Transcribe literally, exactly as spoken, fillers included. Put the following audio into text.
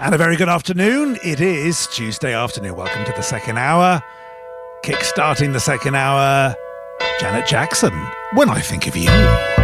And a very good afternoon. It is Tuesday afternoon. Welcome to the second hour. Kick-starting the second hour, Janet Jackson, When I Think of You.